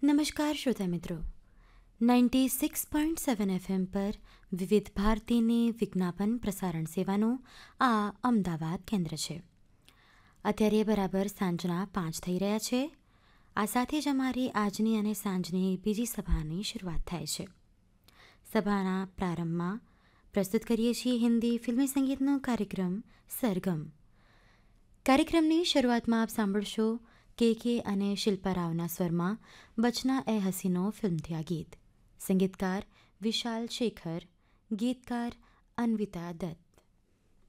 નમસ્કાર શ્રોતા મિત્રો, 96.7 FM પર વિવિધ ભારતીની વિજ્ઞાપન પ્રસારણ સેવાનું આ અમદાવાદ કેન્દ્ર છે. અત્યારે બરાબર સાંજના 5 થઈ રહ્યા છે. આ સાથે જ અમારી આજની અને સાંજની બીજી સભાની શરૂઆત થાય છે. સભાના પ્રારંભમાં પ્રસ્તુત કરીએ છીએ હિન્દી ફિલ્મી સંગીતનો કાર્યક્રમ સરગમ. કાર્યક્રમની શરૂઆતમાં આપ સાંભળશો કે અને શિલ્પા રાવના સ્વરમાં બચના એ હસીનો ફિલ્મથી આ ગીત. સંગીતકાર વિશાલ શેખર, ગીતકાર અન્વિતા દત્ત.